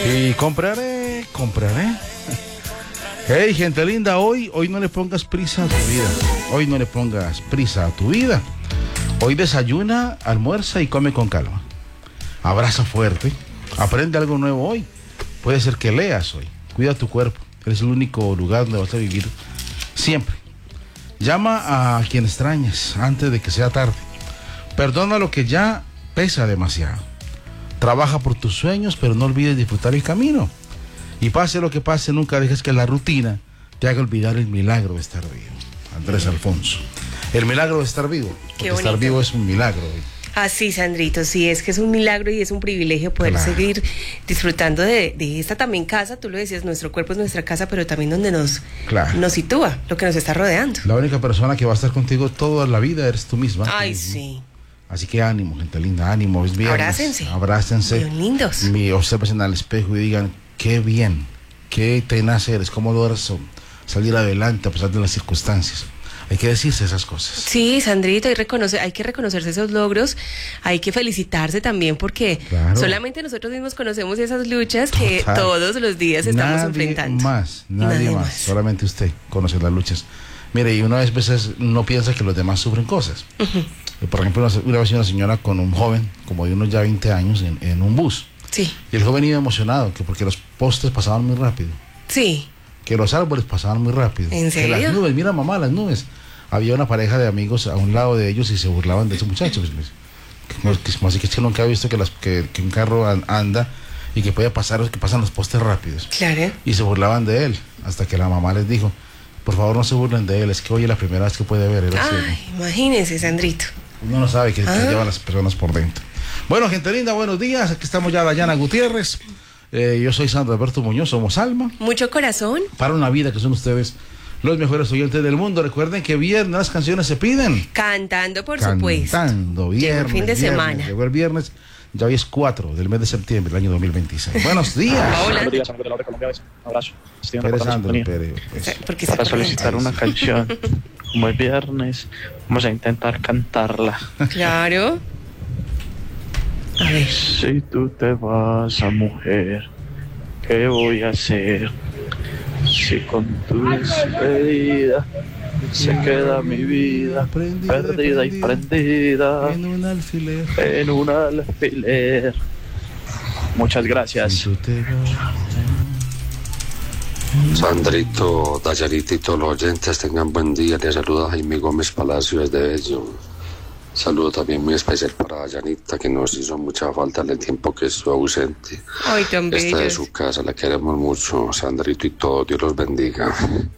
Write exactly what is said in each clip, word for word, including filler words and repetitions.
Y compraré, compraré. Hey, gente linda, hoy, hoy no le pongas prisa a tu vida. Hoy no le pongas prisa a tu vida. Hoy desayuna, almuerza y come con calma. Abraza fuerte. Aprende algo nuevo hoy. Puede ser que leas hoy. Cuida tu cuerpo. Es el único lugar donde vas a vivir siempre. Llama a quien extrañas antes de que sea tarde. Perdona lo que ya pesa demasiado. Trabaja por tus sueños, pero no olvides disfrutar el camino. Y pase lo que pase, nunca dejes que la rutina te haga olvidar el milagro de estar vivo. Andrés Alfonso. El milagro de estar vivo. Porque estar vivo es un milagro. Así, Sandrito, sí, es que es un milagro y es un privilegio poder claro. seguir disfrutando de, de esta también casa. Tú lo decías, nuestro cuerpo es nuestra casa, pero también donde nos, claro. nos sitúa, lo que nos está rodeando. La única persona que va a estar contigo toda la vida eres tú misma. Ay, tú sí. Así que ánimo, gente linda, ánimo. Es viernes. Abrácense. Abrácense. Bien lindos. Mi, observen al espejo y digan, qué bien, qué tenaz eres, cómo logras salir adelante a pesar de las circunstancias. Hay que decirse esas cosas. Sí, Sandrito, hay, reconocer, hay que reconocerse esos logros, hay que felicitarse también porque claro. solamente nosotros mismos conocemos esas luchas Total. que todos los días estamos nadie enfrentando. Más, nadie, nadie más, más, solamente usted conoce las luchas. Mire, y una vez veces no piensa que los demás sufren cosas. Uh-huh. Por ejemplo, una, una vez una señora con un joven, como de unos ya veinte años, en, en un bus. Sí. Y el joven iba emocionado, que porque los postes pasaban muy rápido. Sí. Que los árboles pasaban muy rápido. ¿En serio? Que las nubes, mira mamá, las nubes. Había una pareja de amigos a un lado de ellos y se burlaban de esos muchachos. Así que es que nunca he visto que, las, que, que un carro anda y que puede pasar, que pasan los postes rápidos. Claro. Y se burlaban de él, hasta que la mamá les dijo, por favor no se burlen de él, es que hoy es la primera vez que puede ver. Él Ay, imagínense, Sandrito. Uno no sabe que, ah. que llevan las personas por dentro. Bueno, gente linda, buenos días. Aquí estamos ya Dayana Gutiérrez. Eh, yo soy Sandro Alberto Muñoz, somos Alma. Mucho corazón. Para una vida, que son ustedes los mejores oyentes del mundo. Recuerden que viernes las canciones se piden. Cantando, por Cantando, supuesto. Cantando, viernes. Llegó el fin de viernes, semana. Llegó el viernes. Ya hoy es cuatro del mes de septiembre del año dos mil veintiséis. Buenos días. Hola. Buenos días, Sandro de la Hora Colombia. Un abrazo. Estoy en Pérez la Andrés, Pérez, pues. Para solicitar una canción. Como es viernes, vamos a intentar cantarla. Claro. A ver. Si tú te vas a mujer, ¿qué voy a hacer? Si con tu despedida se queda mi vida prendida, perdida y prendida en un alfiler. En un alfiler. Muchas gracias. Si tú te vas... Sandrito, Dayanita y todos los oyentes tengan buen día. Les saluda Jaime Gómez Palacio desde Bello. Saludo también muy especial para Dayanita, que nos hizo mucha falta en el tiempo que estuvo ausente. Ay, tan bellos. Esta es su casa, la queremos mucho, Sandrito y todo, Dios los bendiga.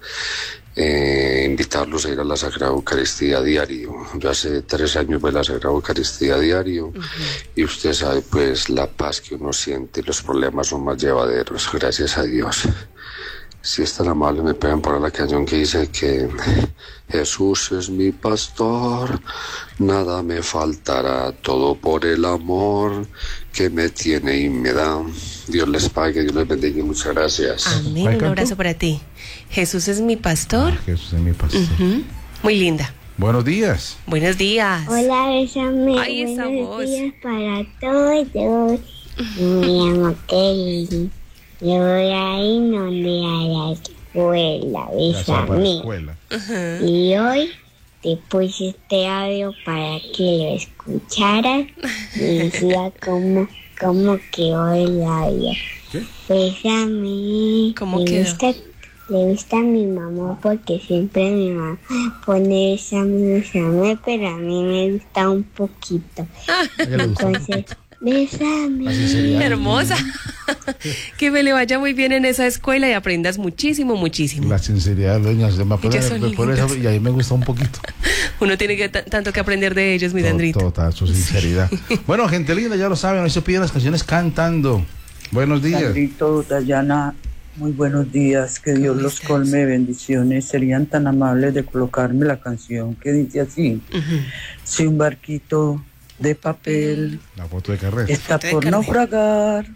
Eh, invitarlos a ir a la Sagrada Eucaristía diario. Yo hace tres años voy a la Sagrada Eucaristía diario. Uh-huh. Y usted sabe pues la paz que uno siente y los problemas son más llevaderos, gracias a Dios. Si es tan amable, me pueden poner la canción que dice que Jesús es mi pastor, nada me faltará, todo por el amor que me tiene y me da. Dios les pague, Dios les bendiga, muchas gracias. Amén, un abrazo para ti. Jesús es mi pastor. Ah, Jesús es mi pastor. Uh-huh. Muy linda. Buenos días. Buenos días. Hola, bésame. Ay, esa Buenos voz. días para todos. Me llamo Kelly. Yo voy a ir donde a la escuela, bésame. Uh-huh. Y hoy te puse este audio para que lo escucharas y decía como, como quedó el audio. ¿Qué? Bésame. ¿Cómo le quedó? Gusta, le gusta a mi mamá porque siempre mi mamá pone bésame, bésame, pero a mí me gusta un poquito. Entonces... Bésame. Hermosa. Que me le vaya muy bien en esa escuela y aprendas muchísimo, muchísimo. La sinceridad, doña, se me pone, me pone esa, y ahí me gusta un poquito. Uno tiene que t- tanto que aprender de ellos, mi Sandrito. Total, su sinceridad. Sí. Bueno, gente linda, ya lo saben, hoy se piden las canciones cantando. Buenos días. Sandrito, Dayana, muy buenos días, que Dios los colme de bendiciones. Serían tan amables de colocarme la canción que dice así. Uh-huh. Si un barquito de papel, la foto de carrera está por naufragar,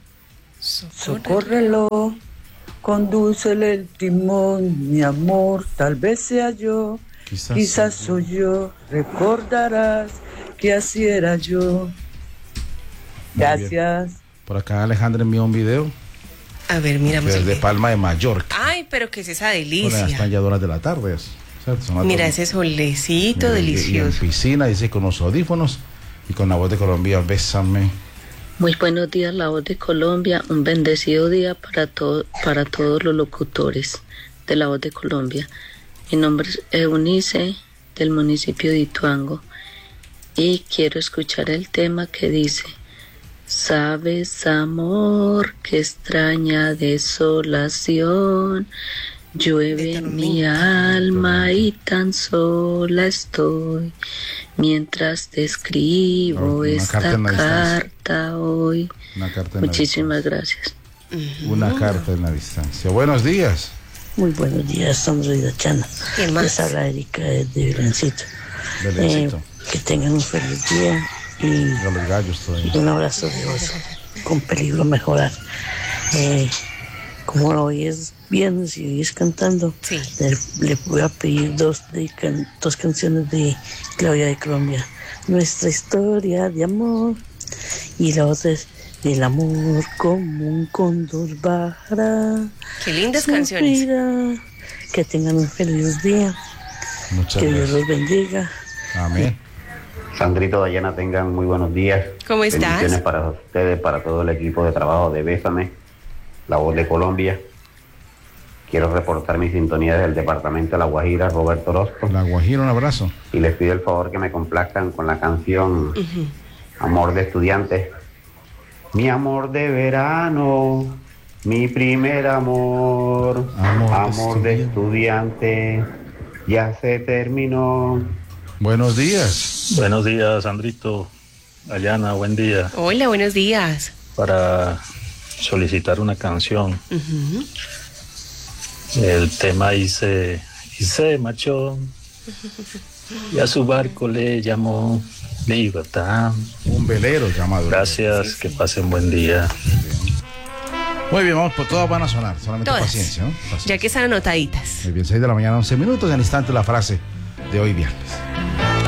socórrelo, condúcele el timón, mi amor, tal vez sea yo, quizás, quizás soy yo, recordarás que así era yo. Gracias. Por acá Alejandra envió un video A ver, miramos. Desde Palma de Mallorca. Ay, pero qué es esa delicia. Bueno, están ya horas de la tarde. ¿Cierto? Mira ese solecito y, delicioso. Y en piscina, dice, con los audífonos y con la voz de Colombia, bésame. Muy buenos días, La Voz de Colombia. Un bendecido día para, todo, para todos los locutores de La Voz de Colombia. Mi nombre es Eunice, del municipio de Ituango, y quiero escuchar el tema que dice: sabes, amor, que extraña desolación, llueve en mi alma y tan sola estoy, mientras te escribo esta carta hoy. Carta Muchísimas gracias. Una carta en la distancia. Buenos días. Muy buenos días, Sandro y Dachana. Les habla Erika de Belencito. Eh, que tengan un feliz día y, y un abrazo de oso, con peligro mejorar. Eh, como hoy es viernes y hoy es cantando, sí. le, le voy a pedir dos, de, dos canciones de Claudia de Colombia. Nuestra historia de amor, y la otra es El amor como un cóndor bajará. Qué lindas canciones. Que tengan un feliz día. Muchas que gracias. Dios los bendiga. Amén. Sandrito, Dayana, tengan muy buenos días. ¿Cómo estás? Bendiciones para ustedes, para todo el equipo de trabajo de Bésame, La Voz de Colombia. Quiero reportar mi sintonía desde el departamento de La Guajira, Roberto Orozco. La Guajira, un abrazo. Y les pido el favor que me complazcan con la canción uh-huh. Amor de Estudiante. Mi amor de verano, mi primer amor, amor, amor de, estudiante. de estudiante, ya se terminó. Buenos días. Buenos días, Sandrito, Dayana, buen día. Hola, buenos días. Para solicitar una canción. Uh-huh. El tema dice, y se marchó, y a su barco le llamó Libertad. Un velero llamado. Gracias, sí, sí. Que pasen buen día. Muy bien, vamos, pues todas van a sonar, solamente todas. Paciencia, ¿no? Paciencia. Ya que están anotaditas. Muy bien, seis de la mañana, once minutos, y al instante la frase de hoy viernes.